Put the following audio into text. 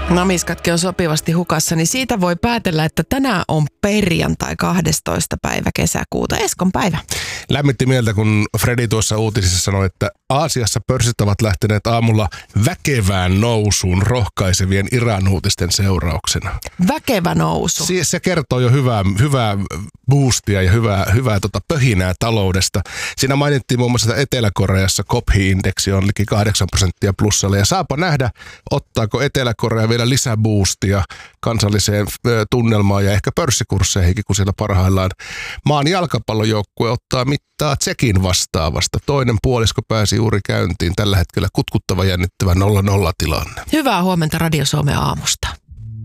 Namiskatkin on sopivasti hukassa, niin siitä voi päätellä, että tänään on perjantai 12. päivä kesäkuuta, Eskon päivä. Lämmitti mieltä, kun Fredi tuossa uutisissa sanoi, että Aasiassa pörssit ovat lähteneet aamulla väkevään nousuun rohkaisevien Iran-uutisten seurauksena. Väkevä nousu. Se kertoo jo hyvää boostia ja hyvää pöhinää taloudesta. Siinä mainittiin muun muassa, että Etelä-Koreassa KOPHI-indeksi on liki 8% plussalla. Ja saapa nähdä, ottaako Etelä-Korea vielä lisäboostia kansalliseen tunnelmaan ja ehkä pörssikursseihinkin, kun siellä parhaillaan maan jalkapallojoukkue ottaa mittaa Tsekin vastaavasta. Toinen puolisko pääsi juuri käyntiin. Tällä hetkellä kutkuttava jännittävä 0-0 tilanne. Hyvää huomenta Radio Suomen aamusta.